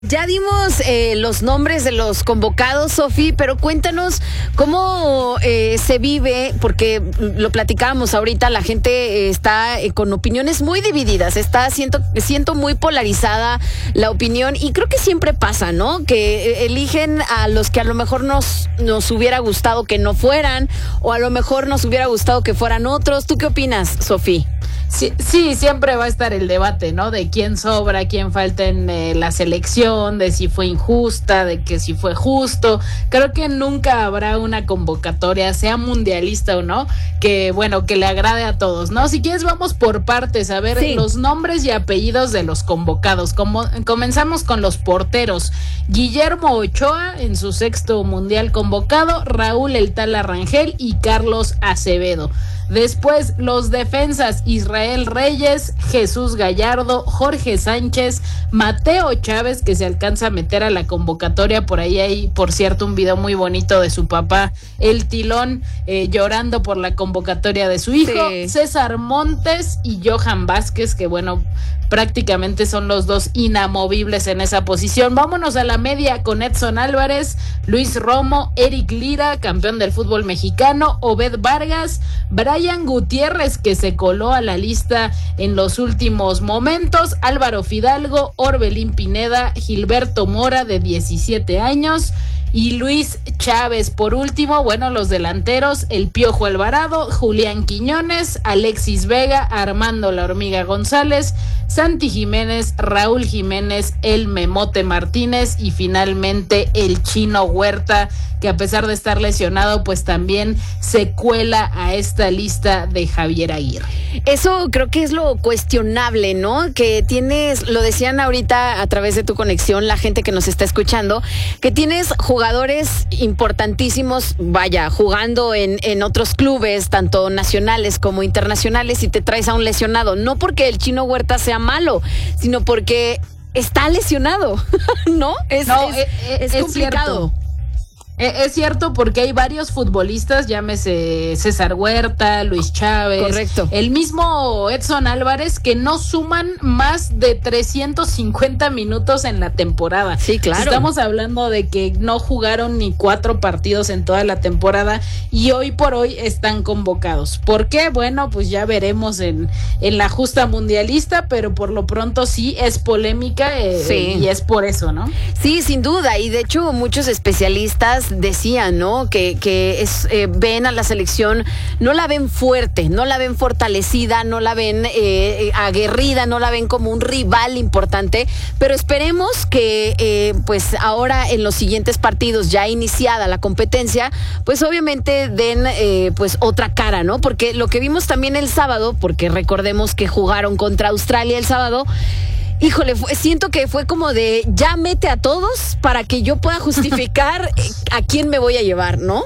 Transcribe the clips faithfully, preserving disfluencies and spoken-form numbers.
Ya dimos eh, los nombres de los convocados, Sofi, pero cuéntanos cómo eh, se vive, porque lo platicábamos ahorita, la gente eh, está eh, con opiniones muy divididas, está siento, siento muy polarizada la opinión y creo que siempre pasa, ¿no? Que eh, eligen a los que a lo mejor nos, nos hubiera gustado que no fueran o a lo mejor nos hubiera gustado que fueran otros. ¿Tú qué opinas, Sofi? Sí, sí, siempre va a estar el debate, ¿no? De quién sobra, quién falta en eh, la selección, de si fue injusta, de que si fue justo. Creo que nunca habrá una convocatoria, sea mundialista o no, que, bueno, que le agrade a todos, ¿no? Si quieres, vamos por partes a ver sí. los nombres y apellidos de los convocados. Como, comenzamos con los porteros. Guillermo Ochoa, en su sexto mundial convocado, Raúl El Tala Rangel y Carlos Acevedo. Después, los defensas, Israel Reyes, Jesús Gallardo, Jorge Sánchez, Mateo Chávez, que se alcanza a meter a la convocatoria. Por ahí hay, por cierto, un video muy bonito de su papá, el Tilón, eh, llorando por la convocatoria de su hijo. Sí. César Montes y Johan Vázquez, que bueno, prácticamente son los dos inamovibles en esa posición. Vámonos a la media con Edson Álvarez, Luis Romo, Eric Lira, campeón del fútbol mexicano, Obed Vargas, Brian Gutiérrez, que se coló a la lista en los últimos momentos, Álvaro Fidalgo, Orbelín Pineda, Gilberto Mora, de diecisiete años, y Luis Chávez. Por último, bueno, los delanteros, el Piojo Alvarado, Julián Quiñones, Alexis Vega, Armando La Hormiga González, Santi Jiménez, Raúl Jiménez, el Memote Martínez y finalmente el Chino Huerta, que a pesar de estar lesionado, pues también se cuela a esta lista de Javier Aguirre. Eso creo que es lo cuestionable, ¿no? Que tienes, lo decían ahorita a través de tu conexión, la gente que nos está escuchando, que tienes jugadores importantísimos, vaya, jugando en, en otros clubes, tanto nacionales como internacionales, y te traes a un lesionado. No porque el Chino Huerta sea malo, sino porque está lesionado, ¿no? Es, no, es, es, es, es complicado. Cierto. Es cierto, porque hay varios futbolistas, llámese César Huerta, Luis Chávez, correcto, el mismo Edson Álvarez, que no suman más de trescientos cincuenta minutos en la temporada. Sí, claro. Estamos hablando de que no jugaron ni cuatro partidos en toda la temporada y hoy por hoy están convocados. ¿Por qué? Bueno, pues ya veremos en, en la justa mundialista, pero por lo pronto sí es polémica eh, sí. y es por eso, ¿no? Sí, sin duda, y de hecho muchos especialistas decían, ¿no? Que, que es, eh, ven a la selección, no la ven fuerte, no la ven fortalecida, no la ven eh, aguerrida, no la ven como un rival importante, pero esperemos que eh, pues ahora en los siguientes partidos, ya iniciada la competencia, pues obviamente den eh, pues otra cara, ¿no? Porque lo que vimos también el sábado, porque recordemos que jugaron contra Australia el sábado, híjole, fue, siento que fue como de ya mete a todos para que yo pueda justificar a quién me voy a llevar, ¿no?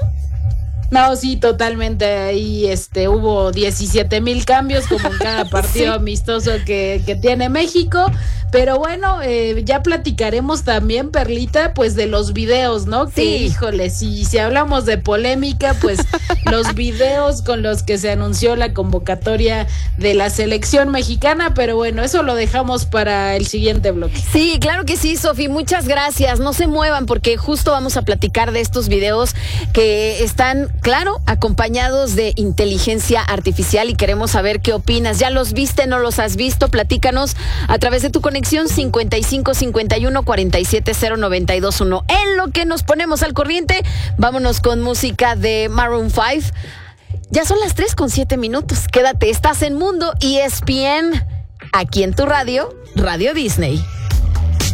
No, sí, totalmente. Ahí este, hubo diecisiete mil cambios como en cada partido sí. amistoso que, que tiene México. Pero bueno, eh, ya platicaremos también, Perlita, pues de los videos, ¿no? Sí. Que, híjole, si, si hablamos de polémica, pues los videos con los que se anunció la convocatoria de la selección mexicana. Pero bueno, eso lo dejamos para el siguiente bloque. Sí, claro que sí, Sofi, muchas gracias. No se muevan porque justo vamos a platicar de estos videos que están, claro, acompañados de inteligencia artificial y queremos saber qué opinas. ¿Ya los viste, no los has visto? Platícanos a través de tu conexión cincuenta y cinco cincuenta y uno cuarenta y siete cero noventa y dos uno. En lo que nos ponemos al corriente, vámonos con música de Maroon cinco. Ya son las tres con siete minutos. Quédate, estás en Mundo E S P N, aquí en tu radio, Radio Disney.